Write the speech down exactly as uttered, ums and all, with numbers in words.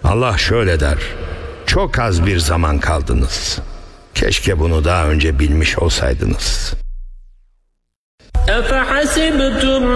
Allah şöyle der: çok az bir zaman kaldınız. Keşke bunu daha önce bilmiş olsaydınız. أفحسبتم